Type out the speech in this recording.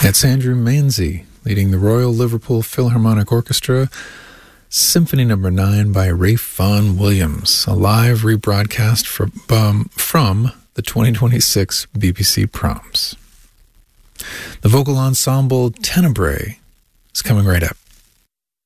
That's Andrew Manzi leading the Royal Liverpool Philharmonic Orchestra, Symphony No. 9 by Ralph Vaughan Williams, a live rebroadcast from the 2026 BBC Proms. The vocal ensemble Tenebrae is coming right up.